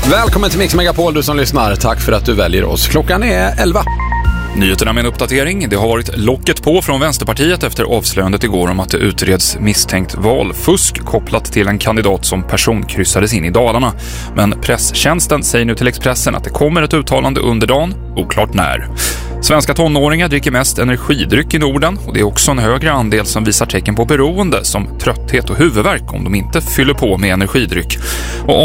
Välkommen till Mix Megapol, du som lyssnar. Tack för att du väljer oss. Klockan är 11. Nyheterna med en uppdatering. Det har varit locket på från Vänsterpartiet efter avslöjandet igår om att det utreds misstänkt valfusk kopplat till en kandidat som personkryssades in i Dalarna. Men presstjänsten säger nu till Expressen att det kommer ett uttalande under dagen, oklart när. Svenska tonåringar dricker mest energidryck i Norden och det är också en högre andel som visar tecken på beroende som trötthet och huvudvärk om de inte fyller på med energidryck. Och